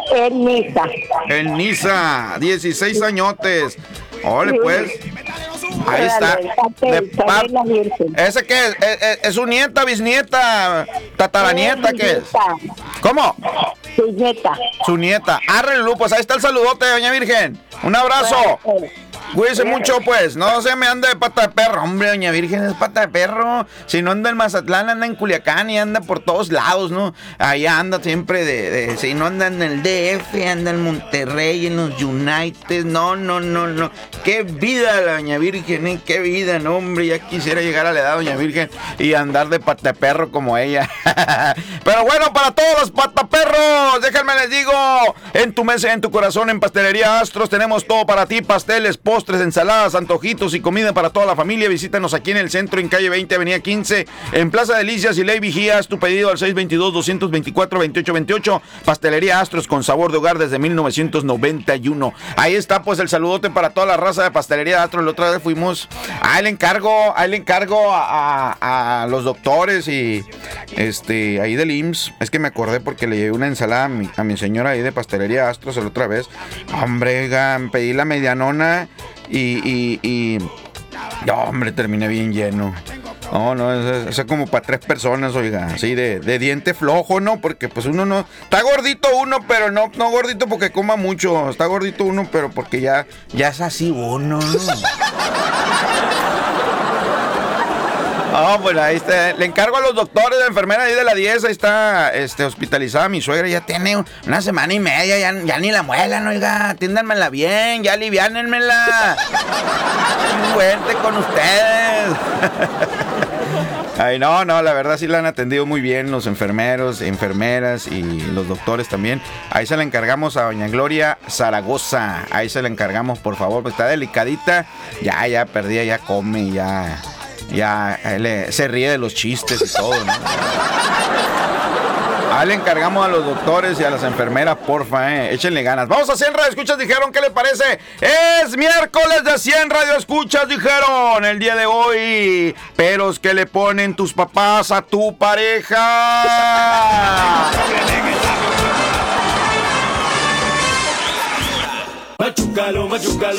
En Niza. En Niza, 16 añotes. Ole, pues. Ahí está. ¿Ese qué es? ¿Es su nieta, bisnieta, tataranieta? ¿Qué es? ¿Cómo? Su nieta. Su nieta. Arrenlu, pues ahí está el saludote, doña Virgen. Un abrazo. Cuídese mucho, pues. No se me anda de pata de perro. Hombre, doña Virgen es pata de perro. Si no anda en Mazatlán, anda en Culiacán y anda por todos lados, ¿no? Allá anda siempre si no anda en el DF, anda en Monterrey, en los United. No. Qué vida la doña Virgen, ¿eh? Qué vida, no, hombre. Ya quisiera llegar a la edad, doña Virgen, y andar de pata de perro como ella. Pero bueno, para todos los pataperros, déjenme les digo, en tu mesa, en tu corazón, en Pastelería Astros, tenemos todo para ti: pasteles, postres, ensaladas, antojitos y comida para toda la familia. Visítanos aquí en el centro, en calle 20, avenida 15, en Plaza Delicias y Ley Vigía. Haz tu pedido al 622-224-2828. Pastelería Astros, con sabor de hogar desde 1991. Ahí está, pues, el saludote para toda la raza de Pastelería Astros. La otra vez fuimos, ahí le encargo a los doctores y ahí del IMSS. Es que me acordé porque le llevé una ensalada a mi señora ahí de Pastelería Astros la otra vez. Hombre, pedí la medianona y no, hombre, terminé bien lleno. No, es como para 3 personas, oiga, así de diente flojo, ¿no? Porque pues uno no, está gordito uno, pero no gordito porque coma mucho, está gordito uno, pero porque ya es así uno, ¿no? Pues ahí está. Le encargo a los doctores, la enfermera ahí de la 10, ahí está hospitalizada mi suegra, ya tiene una semana y media, ya ni la muelan, oiga, atiéndanmela bien, ya aliviánenmela. Cuente con ustedes. Ay, no, la verdad sí la han atendido muy bien los enfermeros, enfermeras y los doctores también. Ahí se la encargamos a doña Gloria Zaragoza, ahí se la encargamos, por favor, pues está delicadita, ya perdía, ya come, ya se ríe de los chistes y todo, ¿no? Le encargamos a los doctores y a las enfermeras, porfa, échenle ganas. Vamos a 100 radioescuchas, dijeron, ¿qué le parece? Es miércoles de 100 radioescuchas, dijeron, el día de hoy. Peros que le ponen tus papás a tu pareja. Machucalo.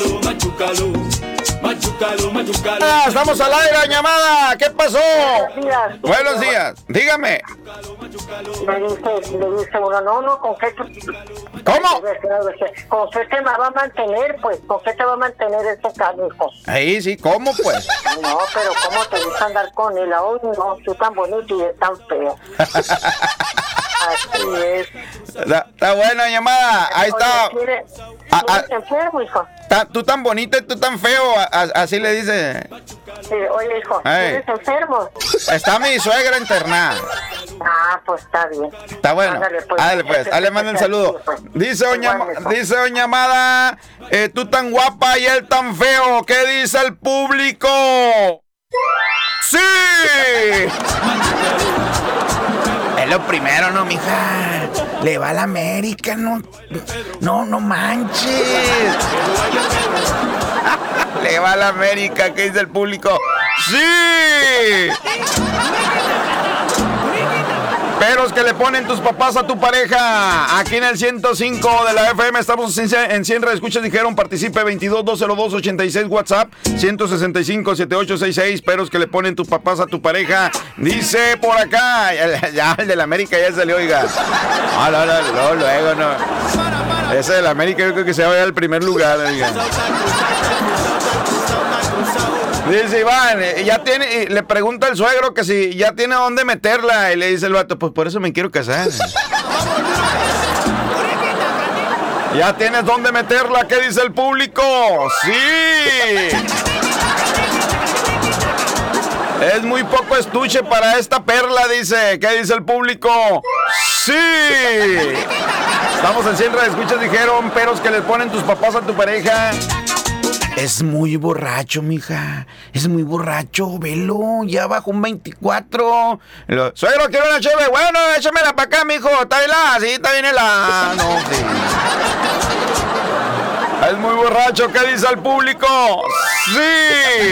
Estamos al aire, llamada. ¿Qué pasó? Buenos días. Dígame. Le dice uno, no, ¿con qué? ¿Cómo? ¿Con qué te va a mantener, pues? ¿Con qué te va a mantener este canijo? Ahí sí, ¿cómo, pues? No, pero ¿cómo te gusta andar con él? Ay, no, tú tan bonito y es tan feo. Así es. Está buena, llamada. Ahí está. ¿Estás enfermo, hijo? Tú tan bonito y tú tan feo, así le dice. Sí, oye, hijo, ¿eres enfermo? Está mi suegra internada. Pues está bien. Está bueno. Ándale, pues. Ahí le mando el saludo. Dice doña Amada, tú tan guapa y él tan feo. ¿Qué dice el público? ¡Sí! Es lo primero, ¿no, mija? Le va a la América, no manches. Le va a la América, ¿qué dice el público? ¡Sí! Peros que le ponen tus papás a tu pareja. Aquí en el 105 de la FM estamos en 100 radioescuchas, dijeron, participe 22-202-86 WhatsApp 165-7866. Peros que le ponen tus papás a tu pareja. Dice por acá, ya el de la América ya salió, oiga. Luego no. Ese de la América yo creo que se va a ir al primer lugar, oiga. Dice Iván, ya tiene, y le pregunta el suegro que si ya tiene dónde meterla, y le dice el vato, pues por eso me quiero casar. ¿Ya tienes dónde meterla? ¿Qué dice el público? ¡Sí! Es muy poco estuche para esta perla, dice. ¿Qué dice el público? ¡Sí! Estamos en 100 radioescuchas, dijeron, peros que le ponen tus papás a tu pareja. Es muy borracho, mija. Es muy borracho, velo. Ya bajó un 24. Suegro, quiero una chévere. Bueno, échamela para acá, mijo. Está helada, sí, está bien helada. No, sí. Es muy borracho. ¿Qué dice el público? ¡Sí!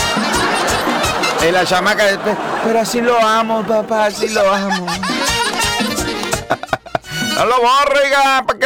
Y la chamaca, pero así lo amo, papá, así lo amo. No lo borre, oiga, ¿para qué